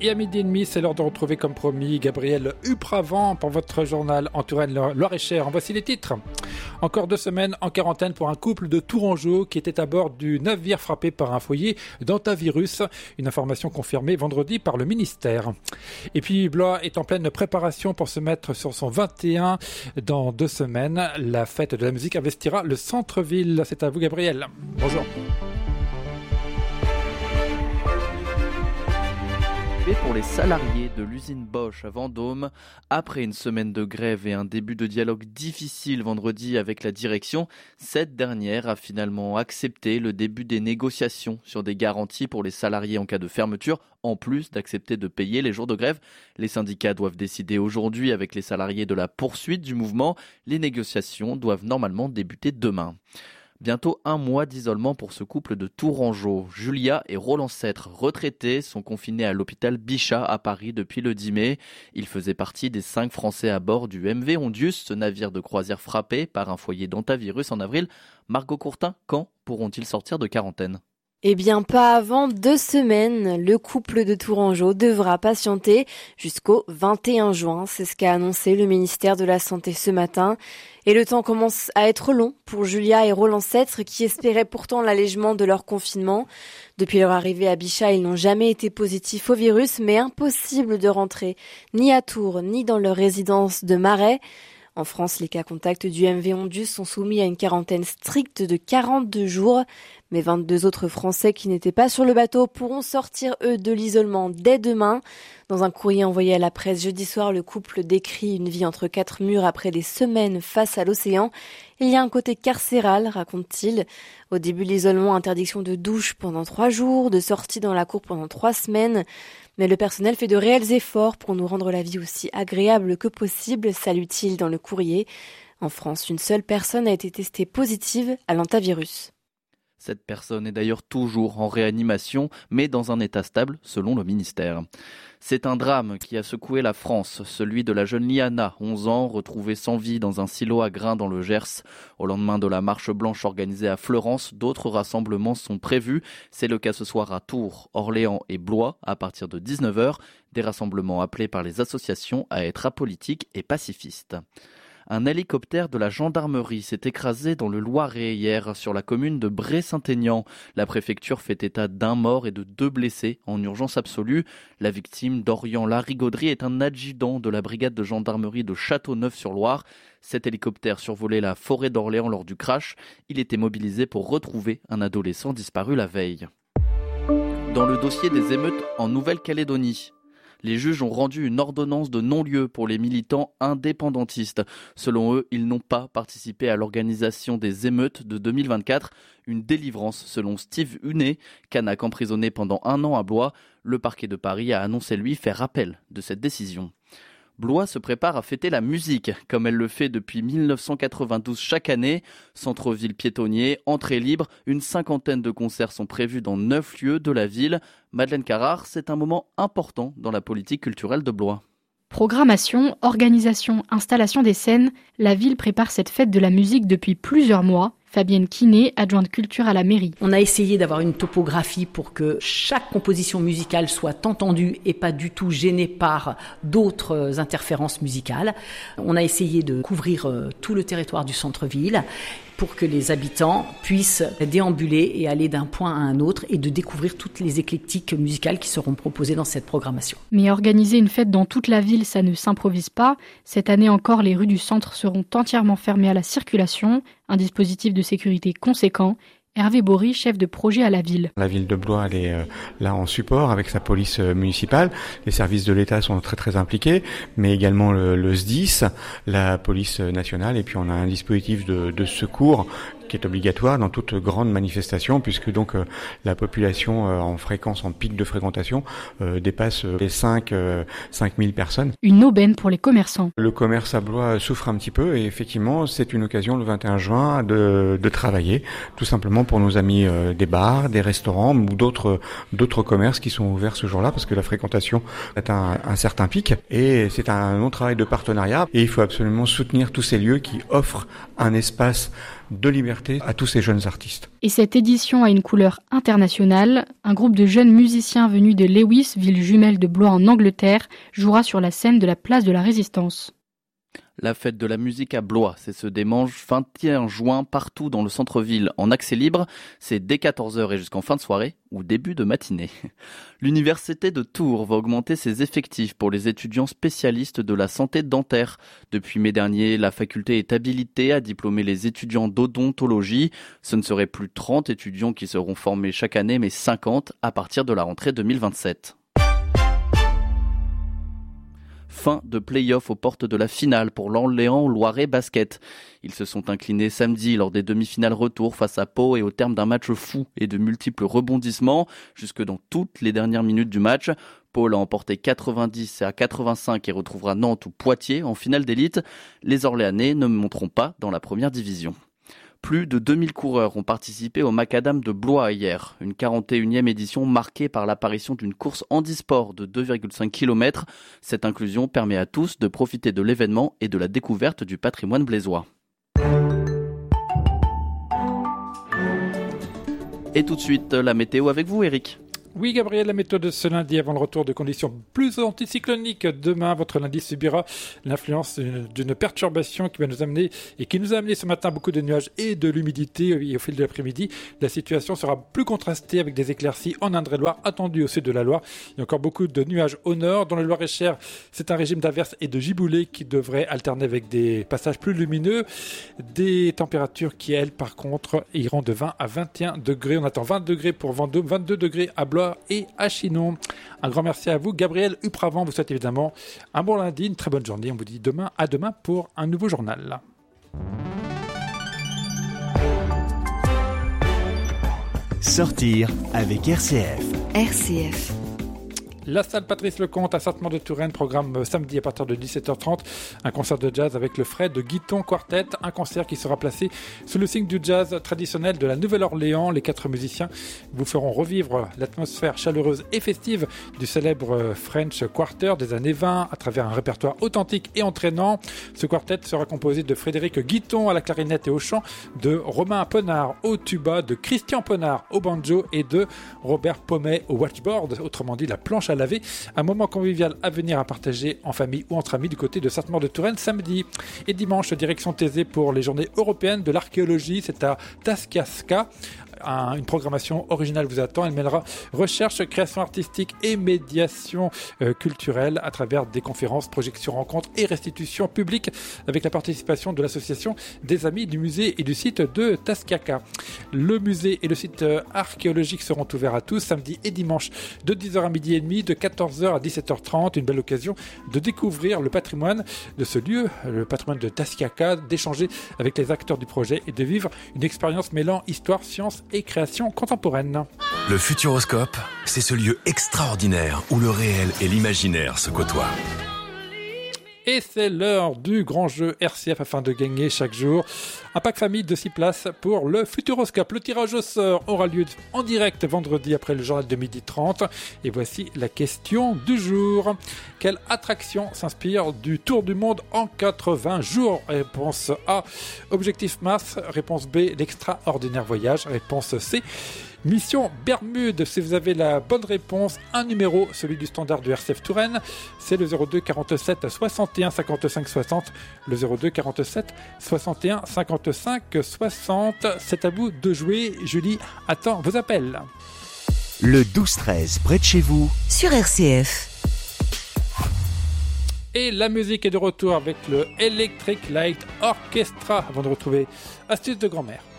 Et à 12h30, c'est l'heure de retrouver comme promis Gabriel Upravant pour votre journal en Touraine Loir-et-Cher. En voici les titres. Encore 2 semaines en quarantaine pour un couple de Tourangeau qui était à bord du navire frappé par un foyer d'hantavirus. Une information confirmée vendredi par le ministère. Et puis Blois est en pleine préparation pour se mettre sur son 21 dans 2 semaines. La fête de la musique investira le centre-ville. C'est à vous Gabriel. Bonjour. Pour les salariés de l'usine Bosch à Vendôme, après une semaine de grève et un début de dialogue difficile vendredi avec la direction, cette dernière a finalement accepté le début des négociations sur des garanties pour les salariés en cas de fermeture, en plus d'accepter de payer les jours de grève. Les syndicats doivent décider aujourd'hui avec les salariés de la poursuite du mouvement. Les négociations doivent normalement débuter demain. Bientôt 1 mois d'isolement pour ce couple de Tourangeau. Julia et Roland Sêtre, retraités, sont confinés à l'hôpital Bichat à Paris depuis le 10 mai. Ils faisaient partie des 5 Français à bord du MV Ondius, ce navire de croisière frappé par un foyer d'hantavirus en avril. Margot Courtin, quand pourront-ils sortir de quarantaine ? Eh bien, pas avant 2 semaines. Le couple de Tourangeau devra patienter jusqu'au 21 juin. C'est ce qu'a annoncé le ministère de la Santé ce matin. Et le temps commence à être long pour Julia et Roland Sêtre qui espéraient pourtant l'allègement de leur confinement. Depuis leur arrivée à Bichat, ils n'ont jamais été positifs au virus, mais impossible de rentrer ni à Tours ni dans leur résidence de Marais. En France, les cas contacts du MV Ondius sont soumis à une quarantaine stricte de 42 jours. Mais 22 autres Français qui n'étaient pas sur le bateau pourront sortir, eux, de l'isolement dès demain. Dans un courrier envoyé à la presse jeudi soir, le couple décrit une vie entre 4 murs après des semaines face à l'océan. Il y a un côté carcéral, raconte-t-il. Au début de l'isolement, interdiction de douche pendant 3 jours, de sortie dans la cour pendant 3 semaines. Mais le personnel fait de réels efforts pour nous rendre la vie aussi agréable que possible, salue-t-il dans le courrier. En France, une seule personne a été testée positive à l'hantavirus. Cette personne est d'ailleurs toujours en réanimation, mais dans un état stable, selon le ministère. C'est un drame qui a secoué la France, celui de la jeune Liana, 11 ans, retrouvée sans vie dans un silo à grains dans le Gers. Au lendemain de la marche blanche organisée à Fleurance, d'autres rassemblements sont prévus. C'est le cas ce soir à Tours, Orléans et Blois, à partir de 19h. Des rassemblements appelés par les associations à être apolitiques et pacifistes. Un hélicoptère de la gendarmerie s'est écrasé dans le Loiret hier sur la commune de Bray-Saint-Aignan. La préfecture fait état d'1 mort et de 2 blessés en urgence absolue. La victime, Dorian Larigauderie, est un adjudant de la brigade de gendarmerie de Châteauneuf-sur-Loire. Cet hélicoptère survolait la forêt d'Orléans lors du crash. Il était mobilisé pour retrouver un adolescent disparu la veille. Dans le dossier des émeutes en Nouvelle-Calédonie, les juges ont rendu une ordonnance de non-lieu pour les militants indépendantistes. Selon eux, ils n'ont pas participé à l'organisation des émeutes de 2024. Une délivrance selon Steve Hunet, Canaque emprisonné pendant 1 an à Blois. Le parquet de Paris a annoncé lui faire appel de cette décision. Blois se prépare à fêter la musique, comme elle le fait depuis 1992 chaque année. Centre-ville piétonnier, entrée libre, une 50aine de concerts sont prévus dans 9 lieux de la ville. Madeleine Carrard, c'est un moment important dans la politique culturelle de Blois. Programmation, organisation, installation des scènes, la ville prépare cette fête de la musique depuis plusieurs mois. Fabienne Quinet, adjointe culture à la mairie. On a essayé d'avoir une topographie pour que chaque composition musicale soit entendue et pas du tout gênée par d'autres interférences musicales. On a essayé de couvrir tout le territoire du centre-ville pour que les habitants puissent déambuler et aller d'un point à un autre et de découvrir toutes les éclectiques musicales qui seront proposées dans cette programmation. Mais organiser une fête dans toute la ville, ça ne s'improvise pas. Cette année encore, les rues du centre seront entièrement fermées à la circulation. Un dispositif de sécurité conséquent. Hervé Bory, chef de projet à la ville. La ville de Blois, elle est là en support avec sa police municipale. Les services de l'État sont très très impliqués, mais également le SDIS, la police nationale, et puis on a un dispositif de secours qui est obligatoire dans toute grande manifestation, puisque donc la population en fréquence, en pic de fréquentation, dépasse les 5000 personnes. Une aubaine pour les commerçants. Le commerce à Blois souffre un petit peu, et effectivement, c'est une occasion le 21 juin de travailler, tout simplement pour nos amis des bars, des restaurants ou d'autres commerces qui sont ouverts ce jour-là, parce que la fréquentation atteint un certain pic, et c'est un long travail de partenariat, et il faut absolument soutenir tous ces lieux qui offrent un espace de liberté à tous ces jeunes artistes. Et cette édition a une couleur internationale. Un groupe de jeunes musiciens venus de Lewis, ville jumelle de Blois en Angleterre, jouera sur la scène de la place de la Résistance. La fête de la musique à Blois, c'est ce dimanche 21 juin partout dans le centre-ville en accès libre. C'est dès 14h et jusqu'en fin de soirée ou début de matinée. L'université de Tours va augmenter ses effectifs pour les étudiants spécialistes de la santé dentaire. Depuis mai dernier, la faculté est habilitée à diplômer les étudiants d'odontologie. Ce ne serait plus 30 étudiants qui seront formés chaque année, mais 50 à partir de la rentrée 2027. Fin de play-off aux portes de la finale pour l'Orléans Loiret Basket. Ils se sont inclinés samedi lors des demi-finales retour face à Pau et au terme d'un match fou et de multiples rebondissements jusque dans toutes les dernières minutes du match. Pau l'a emporté 90 à 85 et retrouvera Nantes ou Poitiers en finale d'élite. Les Orléanais ne monteront pas dans la première division. Plus de 2000 coureurs ont participé au Macadam de Blois hier, une 41e édition marquée par l'apparition d'une course handisport de 2,5 km. Cette inclusion permet à tous de profiter de l'événement et de la découverte du patrimoine blésois. Et tout de suite, la météo avec vous, Eric. Oui, Gabriel, la météo de ce lundi avant le retour de conditions plus anticycloniques. Demain, votre lundi subira l'influence d'une perturbation qui va nous amener et qui nous a amené ce matin beaucoup de nuages et de l'humidité. Et au fil de l'après-midi, la situation sera plus contrastée avec des éclaircies en Indre-et-Loire attendues au sud de la Loire. Il y a encore beaucoup de nuages au nord. Dans le Loir-et-Cher, c'est un régime d'averses et de giboulées qui devrait alterner avec des passages plus lumineux. Des températures qui, elles, par contre, iront de 20 à 21 degrés. On attend 20 degrés pour Vendôme, 22 degrés à Blois et à Chinon. Un grand merci à vous. Gabriel Upravant vous souhaite évidemment un bon lundi, une très bonne journée. On vous dit à demain pour un nouveau journal. Sortir avec RCF. RCF. La salle Patrice Lecomte à Sainte-Maure-de-Touraine programme samedi à partir de 17h30 un concert de jazz avec le Fred de Guiton Quartet, un concert qui sera placé sous le signe du jazz traditionnel de la Nouvelle-Orléans. Les 4 musiciens vous feront revivre l'atmosphère chaleureuse et festive du célèbre French Quarter des années 20 à travers un répertoire authentique et entraînant. Ce quartet sera composé de Frédéric Guiton à la clarinette et au chant, de Romain Ponnard au tuba, de Christian Ponnard au banjo et de Robert Pommet au watchboard, autrement dit la planche à laver. Un moment convivial à venir à partager en famille ou entre amis du côté de Sainte-Maure-de-Touraine samedi. Et dimanche, direction Thésée pour les journées européennes de l'archéologie. C'est à Tasciasca. Une programmation originale vous attend. Elle mêlera recherche, création artistique et médiation culturelle à travers des conférences, projections, rencontres et restitutions publiques avec la participation de l'association des Amis du musée et du site de Tasciasca. Le musée et le site archéologique seront ouverts à tous samedi et dimanche de 10h à midi et demi, de 14h à 17h30. Une belle occasion de découvrir le patrimoine de ce lieu, le patrimoine de Tasciasca, d'échanger avec les acteurs du projet et de vivre une expérience mêlant histoire, science et création contemporaine. Le Futuroscope, c'est ce lieu extraordinaire où le réel et l'imaginaire se côtoient. Et c'est l'heure du grand jeu RCF afin de gagner chaque jour un pack famille de 6 places pour le Futuroscope. Le tirage au sort aura lieu en direct vendredi après le journal de 12h30. Et voici la question du jour. Quelle attraction s'inspire du Tour du monde en 80 jours? Réponse A, Objectif Mars. Réponse B, l'extraordinaire voyage. Réponse C, Mission Bermude. Si vous avez la bonne réponse, un numéro, celui du standard du RCF Touraine, c'est le 02 47 61 55 60. Le 02 47 61 55 60. C'est à vous de jouer. Julie attend vos appels. Le 12-13 près de chez vous sur RCF. Et la musique est de retour avec le Electric Light Orchestra avant de retrouver Astuce de grand-mère.